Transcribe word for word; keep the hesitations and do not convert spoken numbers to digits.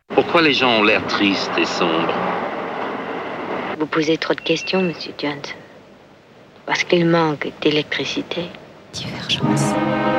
Pourquoi les gens ont l'air tristes et sombres? Vous posez trop de questions, Monsieur Johnson. Parce qu'il manque d'électricité. Divergence.